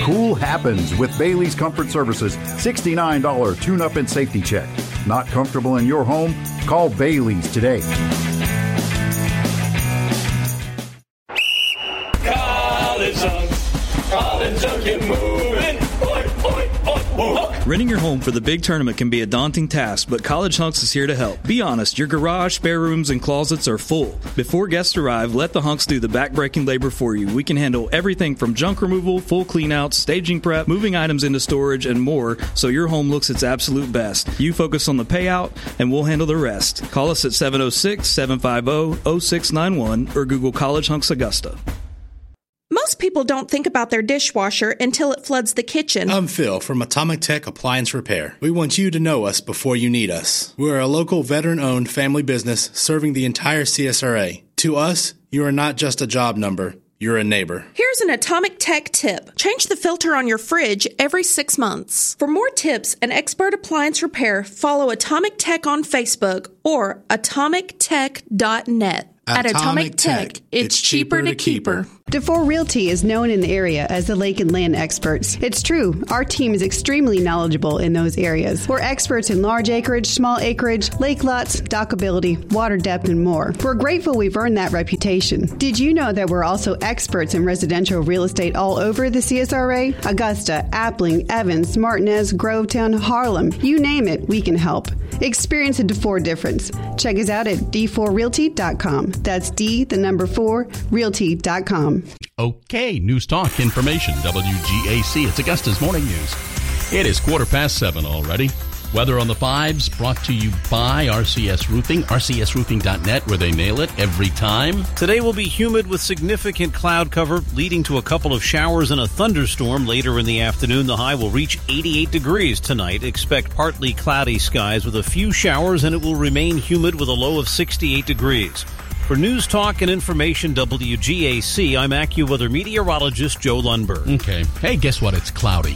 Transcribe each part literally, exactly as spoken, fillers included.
Cool happens with Bailey's Comfort Services sixty-nine dollars tune-up and safety check. Not comfortable in your home? Call Bailey's today. College Hunks, College Hunks, get moving. Oink, oink, oink, oink. Renting your home for the big tournament can be a daunting task, but College Hunks is here to help. Be honest, your garage, spare rooms, and closets are full. Before guests arrive, let the Hunks do the back-breaking labor for you. We can handle everything from junk removal, full cleanouts, staging prep, moving items into storage, and more, so your home looks its absolute best. You focus on the payout, and we'll handle the rest. Call us at seven oh six, seven five zero, zero six nine one or Google College Hunks Augusta. Most people don't think about their dishwasher until it floods the kitchen. I'm Phil from Atomic Tech Appliance Repair. We want you to know us before you need us. We're a local veteran-owned family business serving the entire C S R A. To us, you are not just a job number. You're a neighbor. Here's an Atomic Tech tip. Change the filter on your fridge every six months. For more tips and expert appliance repair, follow Atomic Tech on Facebook or atomic tech dot net. At Atomic Tech, it's cheaper to keep her. DeFore Realty is known in the area as the lake and land experts. It's true, our team is extremely knowledgeable in those areas. We're experts in large acreage, small acreage, lake lots, dockability, water depth, and more. We're grateful we've earned that reputation. Did you know that we're also experts in residential real estate all over the C S R A? Augusta, Appling, Evans, Martinez, Grovetown, Harlem, you name it, we can help. Experience a DeFore difference. Check us out at d four realty dot com. That's D, the number four, realty dot com. Okay, News Talk Information, W G A C. It's Augusta's Morning News. It is quarter past seven already. Weather on the fives brought to you by R C S Roofing, R C S roofing dot net, where they nail it every time. Today will be humid with significant cloud cover, leading to a couple of showers and a thunderstorm later in the afternoon. The high will reach eighty-eight degrees tonight. Expect partly cloudy skies with a few showers, and it will remain humid with a low of sixty-eight degrees. For News Talk and Information W G A C, I'm AccuWeather meteorologist Joe Lundberg. Okay. Hey, guess what? It's cloudy.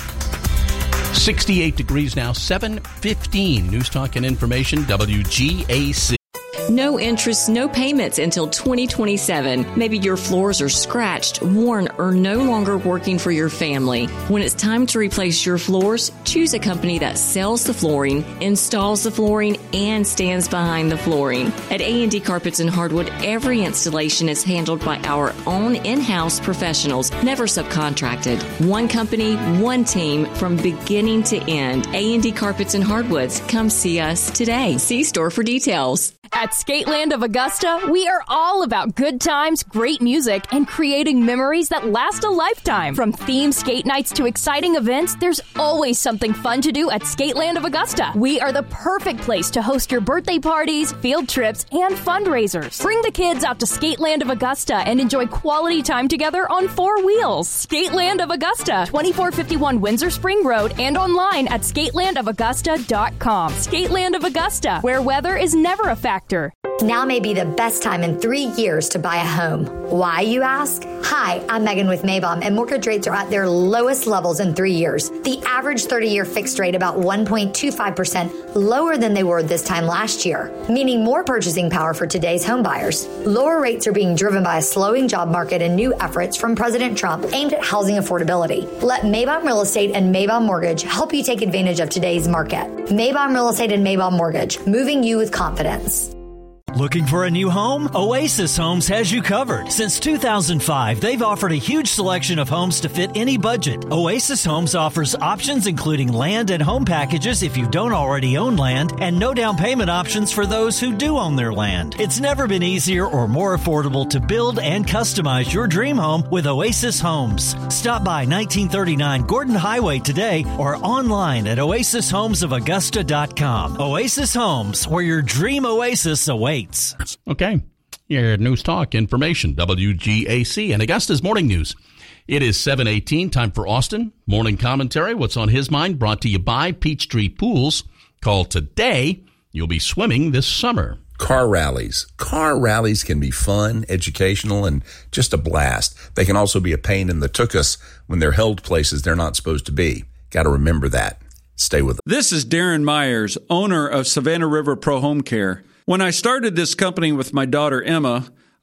sixty-eight degrees now, seven fifteen. News Talk and Information, W G A C. No interest, no payments until twenty twenty-seven. Maybe your floors are scratched, worn, or no longer working for your family. When it's time to replace your floors, choose a company that sells the flooring, installs the flooring, and stands behind the flooring. At A and D Carpets and Hardwood, every installation is handled by our own in-house professionals, never subcontracted. One company, one team, from beginning to end. A and D Carpets and Hardwoods. Come see us today. See store for details. At Skateland of Augusta, we are all about good times, great music, and creating memories that last a lifetime. From themed skate nights to exciting events, there's always something fun to do at Skateland of Augusta. We are the perfect place to host your birthday parties, field trips, and fundraisers. Bring the kids out to Skateland of Augusta and enjoy quality time together on four wheels. Skateland of Augusta, twenty-four fifty-one Windsor Spring Road, and online at skateland of augusta dot com. Skateland of Augusta, where weather is never a factor. Now may be the best time in three years to buy a home. Why, you ask? Hi, I'm Megan with Maybaum, and mortgage rates are at their lowest levels in three years. The average thirty-year fixed rate about one point two five percent lower than they were this time last year, meaning more purchasing power for today's home buyers. Lower rates are being driven by a slowing job market and new efforts from President Trump aimed at housing affordability. Let Maybaum Real Estate and Maybaum Mortgage help you take advantage of today's market. Maybaum Real Estate and Maybaum Mortgage, moving you with confidence. Looking for a new home? Oasis Homes has you covered. Since two thousand five, they've offered a huge selection of homes to fit any budget. Oasis Homes offers options including land and home packages if you don't already own land, and no down payment options for those who do own their land. It's never been easier or more affordable to build and customize your dream home with Oasis Homes. Stop by nineteen thirty-nine Gordon Highway today or online at oasis homes of augusta dot com. Oasis Homes, where your dream oasis awaits. Okay. Your News Talk Information, W G A C, and Augusta's Morning News. It is seven eighteen, time for Austin. Morning Commentary, what's on his mind, brought to you by Peachtree Pools. Call today. You'll be swimming this summer. Car rallies. Car rallies can be fun, educational, and just a blast. They can also be a pain in the tuchus when they're held places they're not supposed to be. Got to remember that. Stay with us. This is Darren Myers, owner of Savannah River Pro Home Care. When I started this company with my daughter Emma,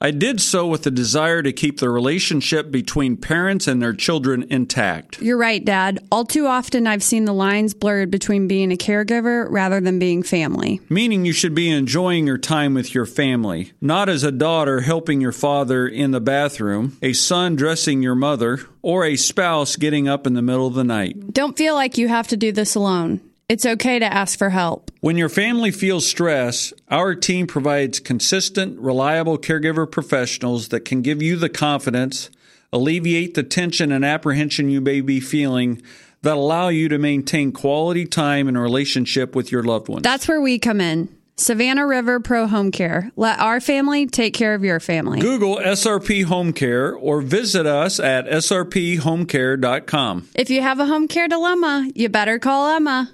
I did so with the desire to keep the relationship between parents and their children intact. You're right, Dad. All too often I've seen the lines blurred between being a caregiver rather than being family. Meaning you should be enjoying your time with your family, not as a daughter helping your father in the bathroom, a son dressing your mother, or a spouse getting up in the middle of the night. Don't feel like you have to do this alone. It's okay to ask for help. When your family feels stress, our team provides consistent, reliable caregiver professionals that can give you the confidence, alleviate the tension and apprehension you may be feeling, that allow you to maintain quality time and relationship with your loved ones. That's where we come in. Savannah River Pro Home Care. Let our family take care of your family. Google S R P Home Care or visit us at S R P home care dot com. If you have a home care dilemma, you better call Emma.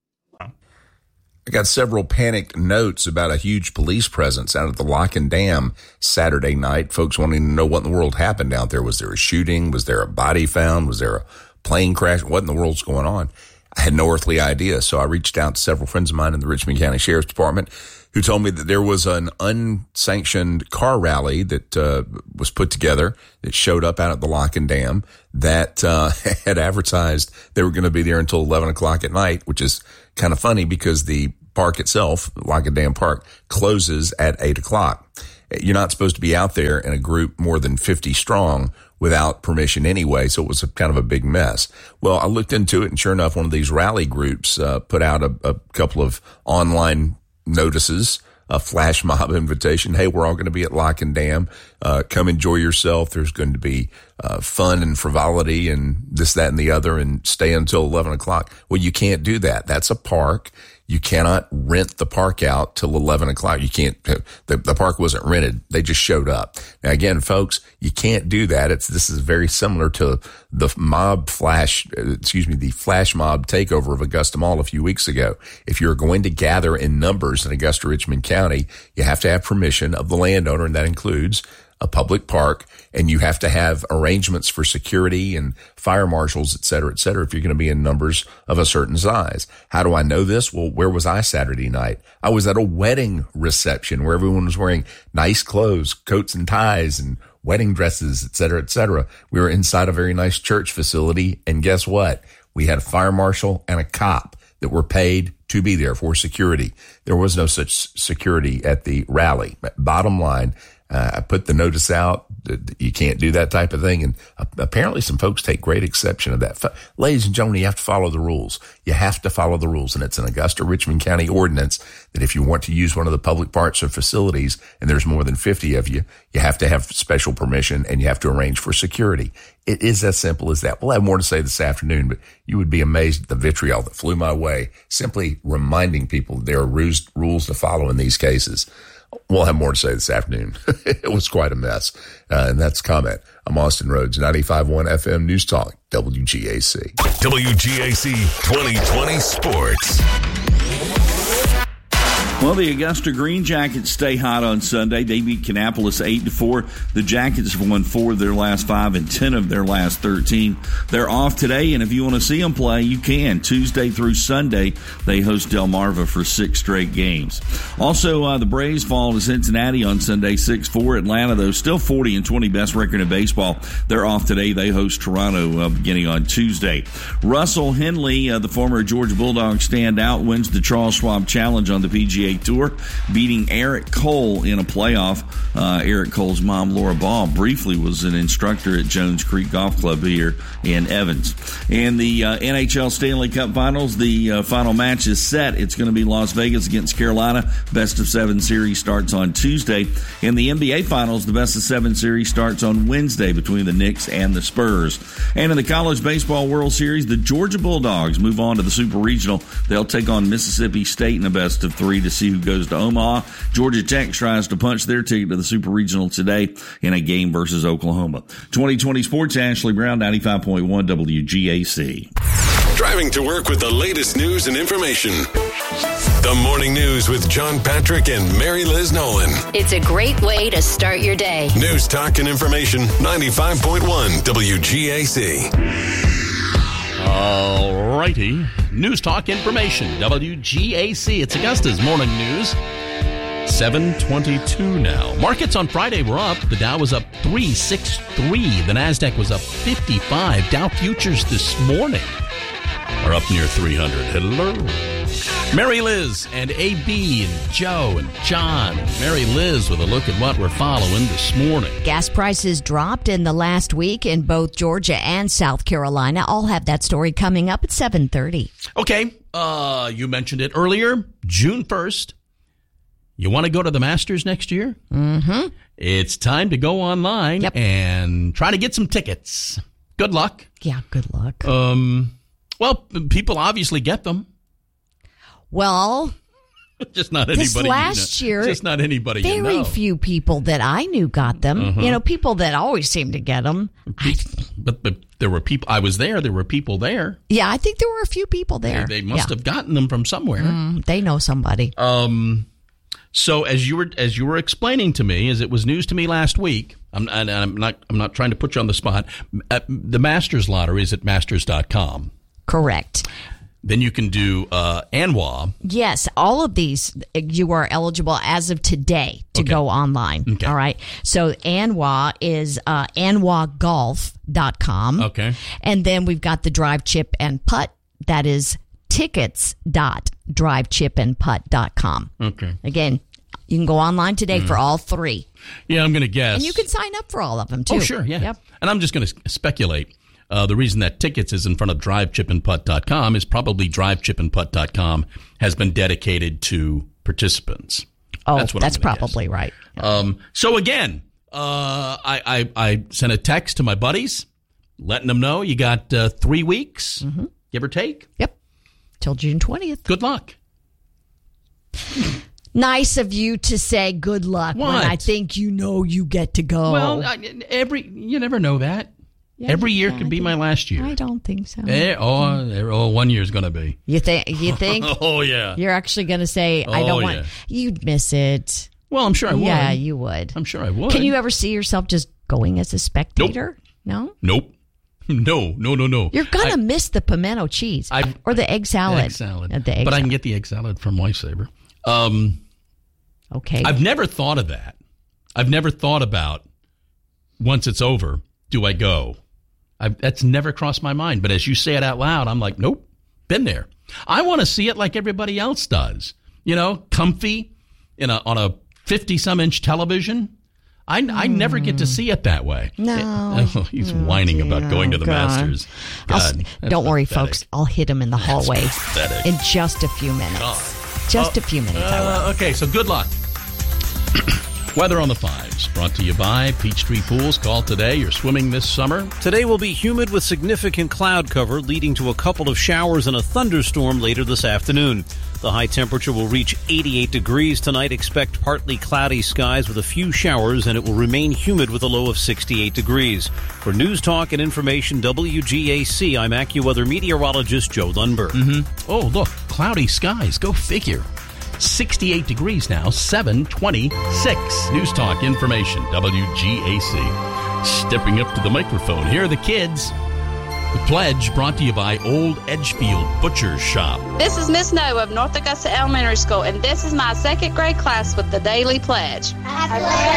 I got several panicked notes about a huge police presence out at the Lock and Dam Saturday night. Folks wanting to know what in the world happened out there. Was there a shooting? Was there a body found? Was there a plane crash? What in the world's going on? I had no earthly idea. So I reached out to several friends of mine in the Richmond County Sheriff's Department who told me that there was an unsanctioned car rally that uh, was put together that showed up out at the Lock and Dam that uh, had advertised they were going to be there until eleven o'clock at night, which is kind of funny because the park itself, Lock and Dam Park, closes at eight o'clock. You're not supposed to be out there in a group more than fifty strong without permission anyway, so it was a, kind of a big mess. Well, I looked into it, and sure enough, one of these rally groups uh, put out a, a couple of online notices, a flash mob invitation. Hey, we're all going to be at Lock and Dam. Uh, come enjoy yourself. There's going to be uh, fun and frivolity and this, that, and the other, and stay until eleven o'clock. Well, you can't do that. That's a park. You cannot rent the park out till eleven o'clock. You can't, the, the park wasn't rented. They just showed up. Now, again, folks, you can't do that. It's, this is very similar to the mob flash, excuse me, the flash mob takeover of Augusta Mall a few weeks ago. If you're going to gather in numbers in Augusta, Richmond County, you have to have permission of the landowner, and that includes a public park, and you have to have arrangements for security and fire marshals, et cetera, et cetera, if you're going to be in numbers of a certain size. How do I know this? Well, where was I Saturday night? I was at a wedding reception where everyone was wearing nice clothes, coats and ties, and wedding dresses, et cetera, et cetera. We were inside a very nice church facility, and guess what? We had a fire marshal and a cop that were paid to be there for security. There was no such security at the rally. Bottom line, Uh, I put the notice out that you can't do that type of thing. And uh, apparently some folks take great exception of that. F- Ladies and gentlemen, you have to follow the rules. You have to follow the rules. And it's an Augusta, Richmond County ordinance that if you want to use one of the public parks or facilities and there's more than fifty of you, you have to have special permission and you have to arrange for security. It is as simple as that. We'll have more to say this afternoon, but you would be amazed at the vitriol that flew my way, simply reminding people there are rules, rules to follow in these cases. We'll have more to say this afternoon. It was quite a mess. Uh, and that's comment. I'm Austin Rhodes, ninety-five point one F M News Talk, W G A C. W G A C twenty twenty Sports. Well, the Augusta Green Jackets stay hot on Sunday. They beat Kannapolis eight to four. The Jackets have won four of their last five and ten of their last thirteen. They're off today, and if you want to see them play, you can. Tuesday through Sunday, they host Delmarva for six straight games. Also, uh, the Braves fall to Cincinnati on Sunday, six four. Atlanta, though, still forty and twenty, best record in baseball. They're off today. They host Toronto uh, beginning on Tuesday. Russell Henley, uh, the former Georgia Bulldogs standout, wins the Charles Schwab Challenge on the P G A Tour, beating Eric Cole in a playoff. Uh, Eric Cole's mom, Laura Ball, briefly was an instructor at Jones Creek Golf Club here in Evans. In the uh, N H L Stanley Cup Finals, the uh, final match is set. It's going to be Las Vegas against Carolina. Best of seven series starts on Tuesday. In the N B A Finals, the best of seven series starts on Wednesday between the Knicks and the Spurs. And in the College Baseball World Series, the Georgia Bulldogs move on to the Super Regional. They'll take on Mississippi State in a best of three to see who goes to Omaha. Georgia Tech tries to punch their ticket to the Super Regional today in a game versus Oklahoma. twenty twenty Sports, Ashley Brown, ninety-five point one W G A C. Driving to work with the latest news and information. The Morning News with John Patrick and Mary Liz Nolan. It's a great way to start your day. News, talk, and information, ninety-five point one W G A C. All righty. News, talk, information, W G A C. It's Augusta's Morning News. seven twenty-two now. Markets on Friday were up. The Dow was up three sixty-three. The NASDAQ was up fifty-five. Dow futures this morning are up near three hundred. Hello. Mary Liz and A B and Joe and John. And Mary Liz with a look at what we're following this morning. Gas prices dropped in the last week in both Georgia and South Carolina. I'll have that story coming up at seven thirty. Okay. Uh, you mentioned it earlier. June first. You want to go to the Masters next year? Mm-hmm. It's time to go online yep. and try to get some tickets. Good luck. Yeah, good luck. Um, well, people obviously get them. Well, just not anybody. This last you know. year, just not anybody. Very you know. few people that I knew got them. Uh-huh. You know, people that always seem to get them. Pe- but, but there were people. I was there. There were people there. Yeah, I think there were a few people there. They, they must yeah. have gotten them from somewhere. Mm, they know somebody. Um. So as you were as you were explaining to me, as it was news to me last week, I'm, and I'm not I'm not trying to put you on the spot. Uh, the Masters lottery is at masters dot com. Correct. Then you can do uh, A N W A. Yes, all of these you are eligible as of today to Okay. go online. Okay. All right. So A N W A is uh, A N W A golf dot com. Okay. And then we've got the drive, chip, and putt. That is tickets dot drive chip and putt dot com. Okay. Again, you can go online today Mm. for all three. Yeah, I'm going to guess. And you can sign up for all of them, too. Oh, sure, yeah. Yep. And I'm just going to speculate. Uh, the reason that tickets is in front of drive chip and putt dot com is probably drive chip and putt dot com has been dedicated to participants. Oh, that's, what that's I'm gonna probably guess. right. Um, so, again, uh, I, I, I sent a text to my buddies letting them know you got uh, three weeks, Mm-hmm. give or take. Yep. Till June twentieth. Good luck. Nice of you to say good luck What? when I think you know you get to go. Well, I, every you never know that. Yeah, every year yeah, could I be think- my last year. I don't think so. Eh, oh, eh, oh, one year's going to be. You think? You think? Oh, yeah. You're actually going to say, "I Oh, don't want." yeah. You'd miss it. Well, I'm sure I would. Yeah, you would. I'm sure I would. Can you ever see yourself just going as a spectator? No. Nope. No, no, no, no. You're gonna I- miss the pimento cheese I- or the egg salad. Egg salad. Uh, the egg but I can salad. get the egg salad from Lifesaver. Um, okay. I've never thought of that. I've never thought about once it's over, do I go? I've, that's never crossed my mind. But as you say it out loud, I'm like, nope, been there. I want to see it like everybody else does. You know, comfy in a on a fifty-some inch television. I, I never get to see it that way. No. Oh, he's whining about going to the God. Masters. I'll God, s- that's don't worry, pathetic. folks. I'll hit him in the hallway pathetic. in just a few minutes. God. Just Oh, a few minutes. I will. Uh, okay, so good luck. Weather on the fives, brought to you by Peachtree Pools. Call today. You're swimming this summer. Today will be humid with significant cloud cover, leading to a couple of showers and a thunderstorm later this afternoon. The high temperature will reach eighty-eight degrees tonight. Expect partly cloudy skies with a few showers, and it will remain humid with a low of sixty-eight degrees. For News Talk and Information W G A C, I'm AccuWeather meteorologist Joe Lundberg. Mm-hmm. Oh, look, cloudy skies. Go figure. sixty-eight degrees now, seven twenty-six. News Talk Information, W G A C. Stepping up to the microphone, here are the kids. The Pledge brought to you by Old Edgefield Butcher Shop. This is Miss Noe of North Augusta Elementary School, and this is my second grade class with the Daily Pledge.